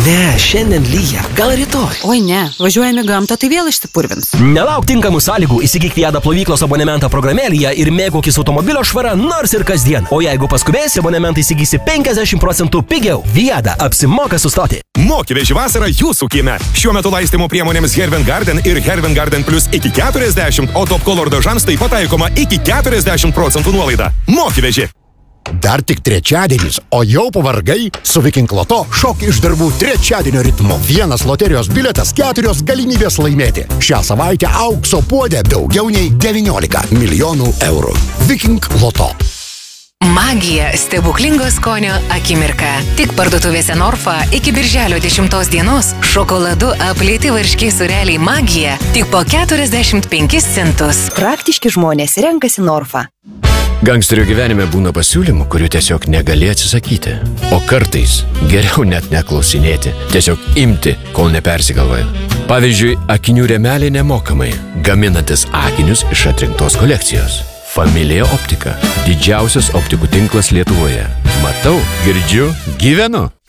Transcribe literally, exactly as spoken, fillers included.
Ne, šiandien lyja, gal rytoj. Oi ne, važiuojame gamtą, tai vėl išsipurvins. Nelauk tinkamų sąlygų, įsigyk Viada plovyklos abonementą programėlėje ir mėgaukis automobilio švara nors ir kasdien. O jeigu paskubėsi, abonementą įsigysi penkiasdešimt procentų pigiau. Viada apsimoka sustoti. Moki veži vasarą jūsų kieme. Šiuo metu laistymo priemonėms Herven Garden ir Herven Garden Plus iki keturiasdešimt, o Top Color dažams taip pat taikoma iki keturiasdešimt procentų nuolaida. Moki veži. Dar tik trečiadienis, o jau pavargai? Su Viking Loto šok iš darbų trečiadienio ritmu. Vienas loterijos bilietas, keturios galimybės laimėti. Šią savaitę aukso puodė daugiau nei devyniolika milijonų eurų. Viking Loto. Magija stebuklingo skonio akimirka. Tik parduotuvėse Norfa iki birželio dešimtos dienos šokoladu aplėti varškiai sūreliai Magija tik po keturiasdešimt penkis centus. Praktiški žmonės renkasi Norfa. Gangsterio gyvenime būna pasiūlymų, kurių tiesiog negali atsisakyti. O kartais geriau net neklausinėti, tiesiog imti, kol nepersigalvoja. Pavyzdžiui, akinių rėmeliai nemokamai, gaminantis akinius iš atrinktos kolekcijos. Familija Optika – didžiausias optikų tinklas Lietuvoje. Matau, girdžiu, gyvenu.